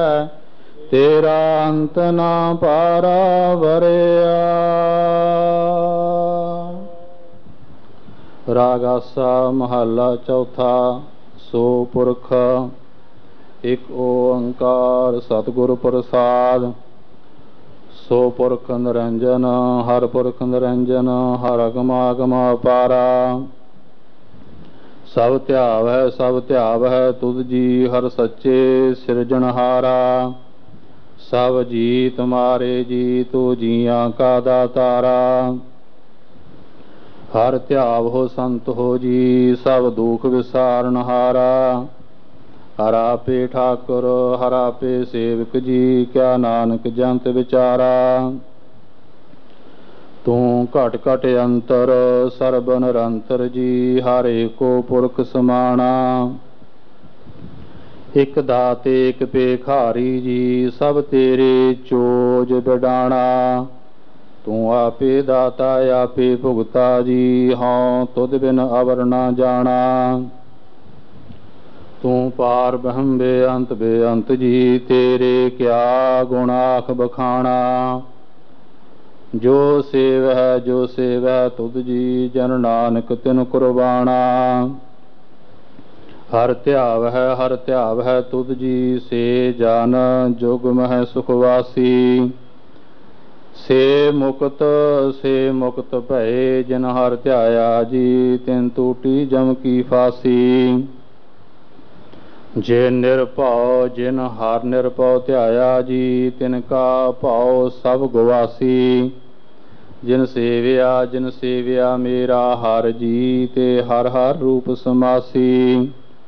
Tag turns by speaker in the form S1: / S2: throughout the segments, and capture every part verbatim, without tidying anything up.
S1: ਤੇਰਾ ਅੰਤ ਨਾ ਪਾਰਾ ਵਰਿਆ। ਰਾਗ ਆਸਾ ਮਹੱਲਾ ਚੌਥਾ। ਸੋ ਪੁਰਖ ਇਕ ਓੰਕਾਰ ਸਤਿਗੁਰ ਪ੍ਰਸਾਦ। ਸੋ ਪੁਰਖ ਨਿਰੰਜਨ ਹਰ ਪੁਰਖ ਨਿਰੰਜਨ ਹਰ ਅਗਮ ਅਗਮ ਅਪਾਰਾ। ਸਭ ਧਿਆਵ ਹੈ ਸਭ ਧਿਆਵ ਹੈ ਤੁਧ ਜੀ ਹਰ ਸੱਚੇ ਸਿਰਜਣਹਾਰਾ। ਸਭ ਜੀ ਤੁਮਾਰੇ ਜੀ ਤੂ ਜੀਆਂ ਕਾ ਦਾਤਾਰਾ। ਹਰ ਧਿਆਵ ਹੋ ਸੰਤ ਹੋ ਜੀ ਸਭ ਦੁਖ ਵਿਸਾਰਨਹਾਰਾ। ਹਰ ਆਪੇ ਠਾਕੁਰ ਹਰ ਆਪੇ ਸੇਵਕ ਜੀ ਕਿਆ ਨਾਨਕ ਜੰਤ ਵਿਚਾਰਾ। ਤੂੰ ਘਟ ਘਟ ਅੰਤਰ ਸਰਬ ਨਿਰੰਤਰ ਜੀ ਹਰ ਏਕੋ ਪੁਰਖ ਸਮਾਣਾ। ਇਕ ਦਾਤ ਏਕ ਭੇਖਾਰੀ ਜੀ ਸਭ ਤੇਰੇ ਚੋਜ ਬਿਡਾਣਾ। ਤੂੰ ਆਪੇ ਦਾਤਾ ਆਪੇ ਭੁਗਤਾ ਜੀ ਹਉ ਤੁਧ ਬਿਨ ਅਵਰ ਨਾ ਜਾਣਾ। ਤੂੰ ਪਾਰ ਬ੍ਰਹਮ ਬੇਅੰਤ ਬੇਅੰਤ ਜੀ ਤੇਰੇ ਕਿਆ ਗੁਣ ਆਖ ਬਖਾਣਾ। ਜੋ ਸੇਵ ਹੈ ਜੋ ਸੇਵ ਹੈ ਤੁਧ ਜੀ ਜਨ ਨਾਨਕ ਤਿਨ ਕੁਰਬਾਣਾ। ਹਰ ਧਿਆਵ ਹੈ ਹਰ ਧਿਆਵ ਹੈ ਤੁਧ ਜੀ ਸੇ ਜਨ ਜੁਗ ਮਹਿ ਸੁਖਵਾਸੀ। ਸੇ ਮੁਕਤ ਸੇ ਮੁਕਤ ਭਏ ਜਿਨ ਹਰ ਧਿਆਇਆ ਜੀ ਤਿਨ ਟੂਟੀ ਜਮ ਕੀ ਫਾਸੀ। ਜੇ ਨਿਰਭਉ ਜਿਨ ਹਰ ਨਿਰਭਉ ਧਿਆਇਆ ਜੀ ਤਿਨ ਕਾ ਭਉ ਸਭ ਗਵਾਸੀ। ਜਿਨ ਸੇਵਿਆ ਜਿਨ ਸੇਵਿਆ ਮੇਰਾ ਹਰ ਜੀ ਤੇ ਹਰ ਹਰ ਰੂਪ ਸਮਾਸੀ।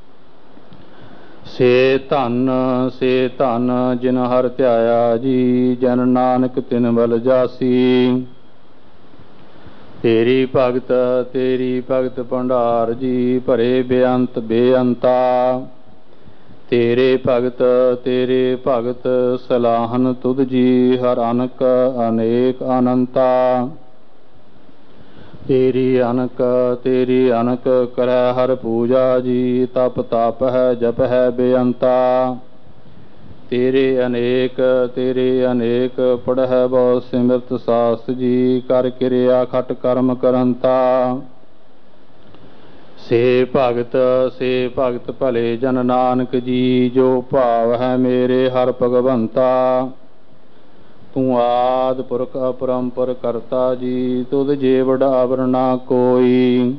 S1: ਸੇ ਧਨ ਸੇ ਧਨ ਜਿਨ ਹਰ ਧਿਆਇਆ ਜੀ ਜਨ ਨਾਨਕ ਤਿਨ ਬਲ ਜਾਸੀ। ਤੇਰੀ ਭਗਤ ਤੇਰੀ ਭਗਤ ਭੰਡਾਰ ਜੀ ਭਰੇ ਬੇਅੰਤ ਬੇਅੰਤਾ। ਤੇਰੇ ਭਗਤ ਤੇਰੇ ਭਗਤ ਸਲਾਹਨ ਤੁਧ ਜੀ ਹਰ ਅਨਕ ਅਨੇਕ ਅਨੰਤਾ। ਤੇਰੀ ਅਨਕ ਤੇਰੀ ਅਨਕ ਕਰੈ ਹਰ ਪੂਜਾ ਜੀ ਤਪ ਤਪ ਹੈ ਜਪ ਹੈ ਬੇਅੰਤਾ। ਤੇਰੇ ਅਨੇਕ ਤੇਰੇ ਅਨੇਕ ਪੜ੍ਹੈ ਬਹੁ ਸਿਮਰਤ ਸਾਸ ਜੀ ਕਰ ਕਿਰਿਆ ਖਟ ਕਰਮ ਕਰੰਤਾ। ਸੇ ਭਗਤ ਸੇ ਭਗਤ ਭਲੇ ਜਨ ਨਾਨਕ ਜੀ ਜੋ ਭਾਵ ਹੈ ਮੇਰੇ ਹਰ ਭਗਵੰਤਾ। ਤੂੰ ਆਦਿ ਪੁਰਖ ਅਪਰੰਪਰ ਕਰਤਾ ਜੀ ਤੁਧ ਜੇਵੜ ਅਵਰ ਨਾ ਕੋਈ।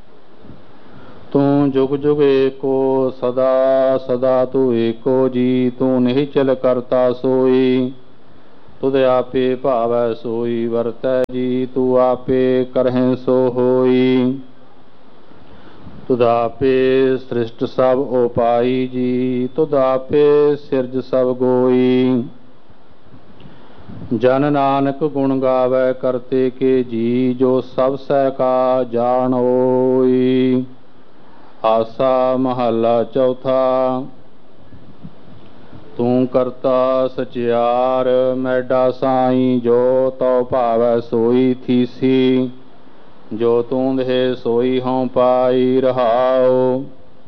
S1: ਤੂੰ ਜੁਗ ਜੁਗ ਏਕੋ ਸਦਾ ਸਦਾ ਤੂੰ ਏਕੋ ਜੀ ਤੂੰ ਨਿਹਚਲ ਕਰਤਾ ਸੋਈ। ਤੁਧ ਆਪੇ ਭਾਵੈ ਸੋਈ ਵਰਤੈ ਜੀ ਤੂੰ ਆਪੇ ਕਰਹਿ ਸੋ ਹੋਈ। ਤੁਧ ਆਪੇ ਸ੍ਰਿਸ਼ਟ ਸਭ ਉਪਾਈ ਜੀ ਤੁਧ ਆਪੇ ਸਿਰਜ ਸਭ ਗੋਈ। ਜਨ ਨਾਨਕ ਗੁਣ ਗਾਵੈ ਕਰਤੇ ਕੇ ਜੀ ਜੋ ਸਭ ਸਹਿ ਕਾ ਜਾਣ ਹੋਈ। ਆਸਾ ਮਹੱਲਾ ਚੌਥਾ। ਤੂੰ ਕਰਤਾ ਸਚਿਆਰ ਮੈਡਾ ਸਾਈ ਜੋ ਤਉ ਭਾਵੈ ਸੋਈ ਥੀਸੀ। ਜੋ ਤੂੰ ਦੇ ਸੋਈ ਹਉ ਪਾਈ ਰਹਾਉ।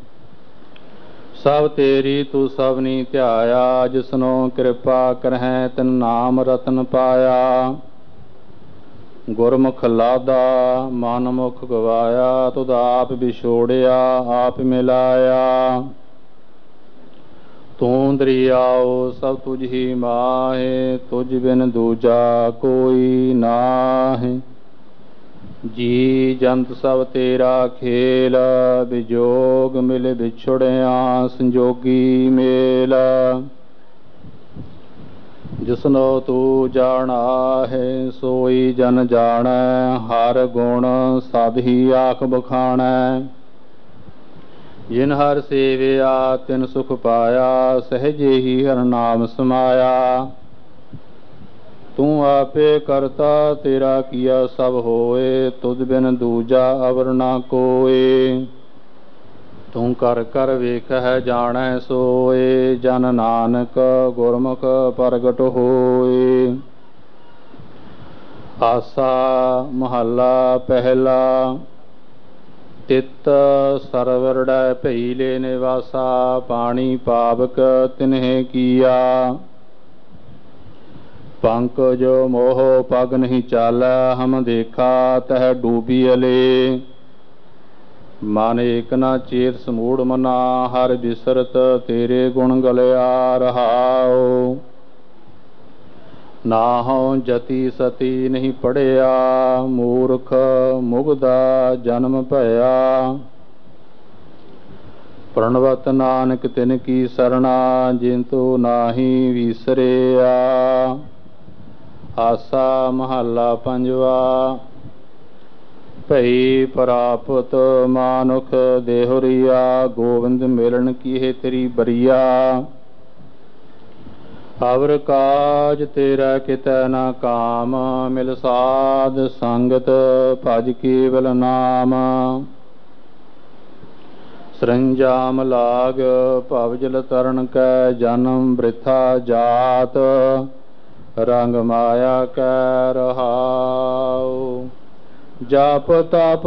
S1: ਸਭ ਤੇਰੀ ਤੂੰ ਸਭਨੀ ਧਿਆਇਆ ਜਿਸਨੋ ਕਿਰਪਾ ਕਰਹਿ ਤਿਨ ਨਾਮ ਰਤਨ ਪਾਇਆ। ਗੁਰਮੁਖ ਲਾਦਾ ਮਨ ਮੁਖ ਗਵਾਇਆ ਤੁਧ ਆਪ ਵਿਛੋੜਿਆ ਆਪ ਮਿਲਾਇਆ। ਤੂੰ ਦਰਿਆਉ ਸਭ ਤੁਝ ਹੀ ਮਾਹੇ ਤੁਝ ਬਿਨ ਦੂਜਾ ਕੋਈ ਨਾਹਿ। ਜੀ ਜੰਤ ਸਭ ਤੇਰਾ ਖੇਲ ਵਿਜੋਗ ਮਿਲ ਵਿਛੁੜਿਆ ਸੰਜੋਗੀ ਮੇਲ। ਜਿਸਨੋ ਤੂੰ ਜਾਣਾ ਹੈ ਸੋਈ ਜਨ ਜਾਣੈ ਹਰ ਗੁਣ ਸਦ ਹੀ ਆਖ ਬਖਾਣੈ। ਜਿਨ ਹਰ ਸੇਵਿਆ ਤਿਨ ਸੁਖ ਪਾਇਆ ਸਹਿਜੇ ਹੀ ਹਰ ਨਾਮ ਸਮਾਇਆ। ਤੂੰ ਆਪੇ ਕਰਤਾ ਤੇਰਾ ਕੀਆ ਸਭ ਹੋਏ ਤੁਧ ਬਿਨ ਦੂਜਾ ਅਵਰ ਨਾ ਕੋਏ। ਤੂੰ ਕਰ ਕਰ ਵੇਖਹਿ ਜਾਣੈ ਸੋਏ ਜਨ ਨਾਨਕ ਗੁਰਮੁਖ ਪ੍ਰਗਟ ਹੋਏ। ਆਸਾ ਮਹੱਲਾ ਪਹਿਲਾ। ਤਿਤ ਸਰਵਰੜੈ ਭਈ ਲੈ ਨਿਵਾਸਾ ਪਾਣੀ ਪਾਵਕ ਤਿਨਹਿ ਕੀਆ ਪੰਕਜ ਮੋਹ ਪਗ ਨਹੀਂ ਚਾਲੈ ਹਮ ਦੇਖਾ ਤਹ ਡੂਬੀ ਅਲੇ ਮਨ ਏਕ ਨਾ ਚੇਤ ਸਮੂੜ ਮਨਾ ਹਰ ਬਿਸਰਤ ਤੇਰੇ ਗੁਣ ਗਲਿਆ ਰਹਾਉ ਨਾਹਉ ਜਤੀ ਸਤੀ ਨਹੀਂ ਪੜਿਆ ਮੂਰਖ ਮੁਗਦਾ ਜਨਮ ਭਇਆ ਪ੍ਰਣਵਤ ਨਾਨਕ ਤਿਨ ਕੀ ਸਰਣਾ ਜਿੰਤੂ ਨਾਹੀ ਵਿਸਰਿਆ ਆਸਾ ਮਹੱਲਾ ਪੰਜਵਾ ਭਈ ਪ੍ਰਾਪਤ ਮਾਨੁਖ ਦੇਹੁਰੀਆ ਗੋਬਿੰਦ ਮਿਲਣ ਕੀ ਹੈ ਤੇਰੀ ਬਰੀਆ ਅਵਰ ਕਾਜ ਤੇਰਾ ਕਿਤੈ ਨਾ ਕਾਮ ਮਿਲ ਸਾਧ ਸੰਗਤ ਭਜ ਕੇਵਲ ਨਾਮ ਸਰੰਜਾਮ ਲਾਗ ਭਵ ਜਲ ਤਰਨ ਕੈ ਜਨਮ ਬ੍ਰਿਥਾ ਜਾਤ ਰੰਗ ਮਾਇਆ ਕੈ ਰਹਾਉ ਜਪ ਤਪ